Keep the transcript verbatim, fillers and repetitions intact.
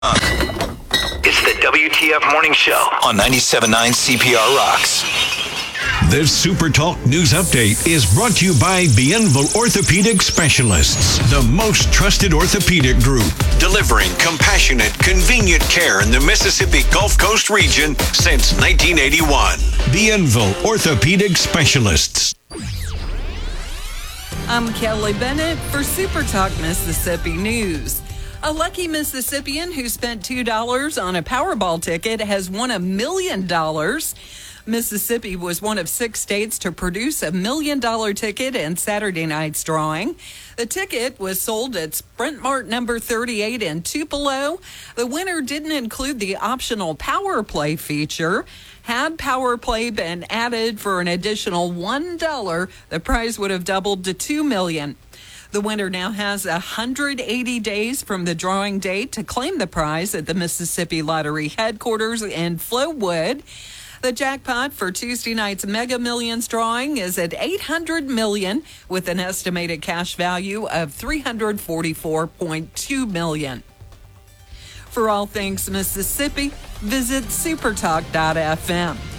It's the W T F Morning Show on ninety-seven point nine C P R Rocks. This Super Talk News Update is brought to you by Bienville Orthopedic Specialists, the most trusted orthopedic group, delivering compassionate, convenient care in the Mississippi Gulf Coast region since nineteen eighty-one. Bienville Orthopedic Specialists. I'm Kelly Bennett for Super Talk Mississippi News. A lucky Mississippian who spent two dollars on a Powerball ticket has won a million dollars. Mississippi was one of six states to produce a million-dollar ticket in Saturday night's drawing. The ticket was sold at Sprint Mart number thirty-eight in Tupelo. The winner didn't include the optional Power Play feature. Had Power Play been added for an additional one dollar, the prize would have doubled to two million dollars. The winner now has one hundred eighty days from the drawing date to claim the prize at the Mississippi Lottery headquarters in Flowood. The jackpot for Tuesday night's Mega Millions drawing is at eight hundred million dollars with an estimated cash value of three hundred forty-four point two million dollars. For all things Mississippi, visit supertalk dot f m.